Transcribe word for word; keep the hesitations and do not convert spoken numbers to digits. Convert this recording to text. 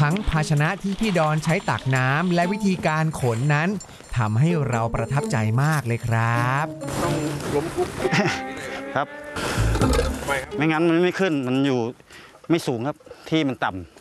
ทั้งภาชนะที่พี่ดอนใช้ตักน้ำและวิธีการขนนั้นทำให้เราประทับใจมากเลยครับต้องล้มคุกครับไม่งั้นมันไม่ขึ้นมันอยู่ไม่สูงครับที่มันต่ำ